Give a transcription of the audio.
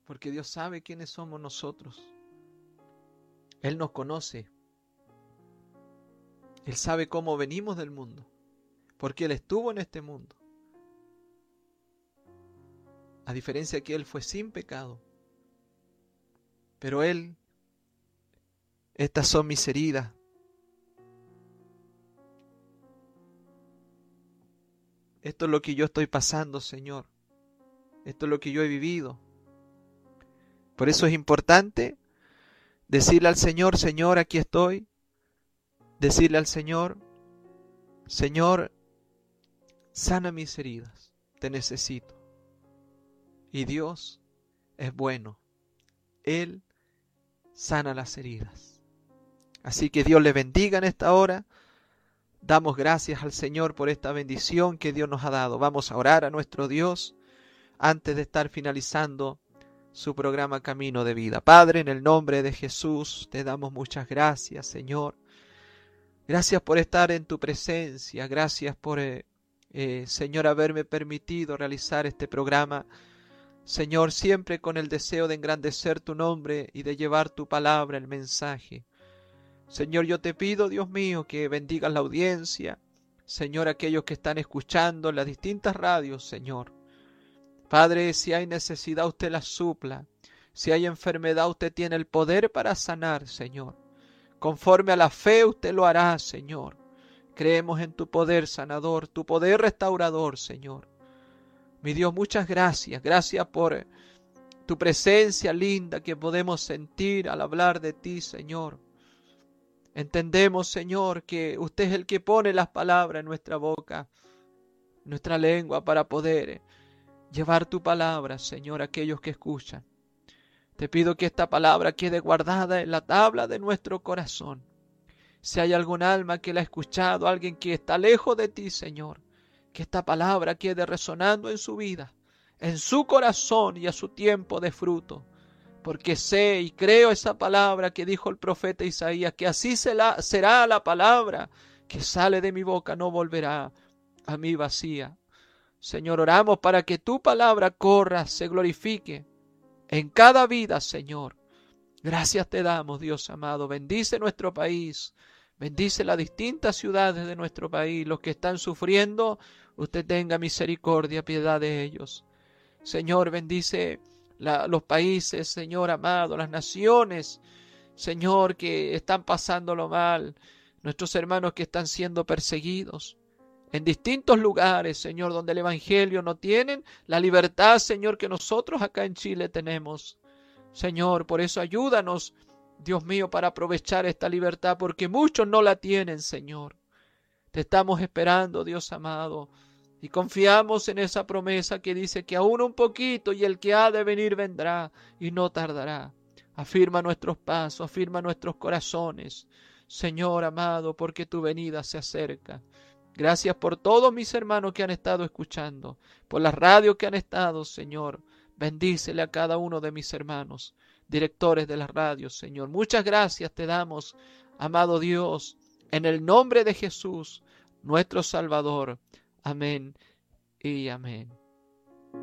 porque Dios sabe quiénes somos nosotros. Él nos conoce. Él sabe cómo venimos del mundo, porque Él estuvo en este mundo. A diferencia que Él fue sin pecado. Pero Él, estas son mis heridas. Esto es lo que yo estoy pasando, Señor. Esto es lo que yo he vivido. Por eso es importante decirle al Señor, Señor, aquí estoy. Decirle al Señor, Señor, sana mis heridas. Te necesito. Y Dios es bueno. Él sana las heridas. Así que Dios le bendiga en esta hora. Damos gracias al Señor por esta bendición que Dios nos ha dado. Vamos a orar a nuestro Dios antes de estar finalizando su programa Camino de Vida. Padre, en el nombre de Jesús, te damos muchas gracias, Señor. Gracias por estar en tu presencia. Gracias por, Señor, haberme permitido realizar este programa. Señor, siempre con el deseo de engrandecer tu nombre y de llevar tu palabra, el mensaje. Señor, yo te pido, Dios mío, que bendigas la audiencia. Señor, aquellos que están escuchando en las distintas radios, Señor. Padre, si hay necesidad, usted la supla. Si hay enfermedad, usted tiene el poder para sanar, Señor. Conforme a la fe, usted lo hará, Señor. Creemos en tu poder sanador, tu poder restaurador, Señor. Mi Dios, muchas gracias. Gracias por tu presencia linda que podemos sentir al hablar de ti, Señor. Entendemos, Señor, que usted es el que pone las palabras en nuestra boca, en nuestra lengua, para poder llevar tu palabra, Señor, a aquellos que escuchan. Te pido que esta palabra quede guardada en la tabla de nuestro corazón. Si hay algún alma que la ha escuchado, alguien que está lejos de ti, Señor, que esta palabra quede resonando en su vida, en su corazón y a su tiempo de fruto. Porque sé y creo esa palabra que dijo el profeta Isaías, que así será la palabra que sale de mi boca, no volverá a mí vacía. Señor, oramos para que tu palabra corra, se glorifique en cada vida, Señor. Gracias te damos, Dios amado. Bendice nuestro país, bendice las distintas ciudades de nuestro país. Los que están sufriendo, usted tenga misericordia, piedad de ellos. Señor, bendice los países, Señor amado, las naciones, Señor, que están pasándolo mal, nuestros hermanos que están siendo perseguidos en distintos lugares, Señor, donde el Evangelio no tienen la libertad, Señor, que nosotros acá en Chile tenemos. Señor, por eso ayúdanos, Dios mío, para aprovechar esta libertad, porque muchos no la tienen, Señor. Te estamos esperando, Dios amado. Y confiamos en esa promesa que dice que aún un poquito y el que ha de venir vendrá y no tardará. Afirma nuestros pasos, afirma nuestros corazones, Señor amado, porque tu venida se acerca. Gracias por todos mis hermanos que han estado escuchando, por las radios que han estado, Señor. Bendícele a cada uno de mis hermanos, directores de las radios, Señor. Muchas gracias te damos, amado Dios, en el nombre de Jesús, nuestro Salvador. Amén y amén.